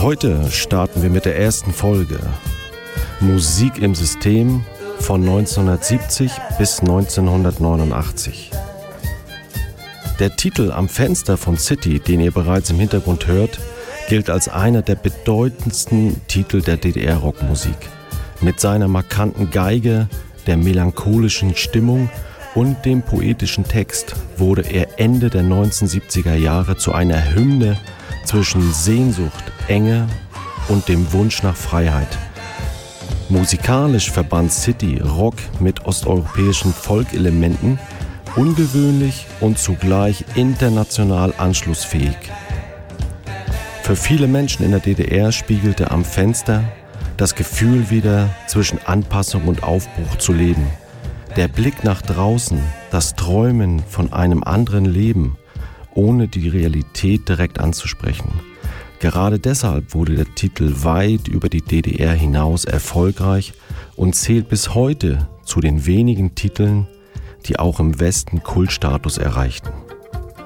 Heute starten wir mit der ersten Folge. Musik im System von 1970 bis 1989. Der Titel Am Fenster von City, den ihr bereits im Hintergrund hört, gilt als einer der bedeutendsten Titel der DDR-Rockmusik. Mit seiner markanten Geige, der melancholischen Stimmung und dem poetischen Text wurde er Ende der 1970er Jahre zu einer Hymne zwischen Sehnsucht, Enge und dem Wunsch nach Freiheit. Musikalisch verband City Rock mit osteuropäischen Folkelementen, ungewöhnlich und zugleich international anschlussfähig. Für viele Menschen in der DDR spiegelte Am Fenster das Gefühl wider, zwischen Anpassung und Aufbruch zu leben. Der Blick nach draußen, das Träumen von einem anderen Leben, ohne die Realität direkt anzusprechen. Gerade deshalb wurde der Titel weit über die DDR hinaus erfolgreich und zählt bis heute zu den wenigen Titeln, die auch im Westen Kultstatus erreichten.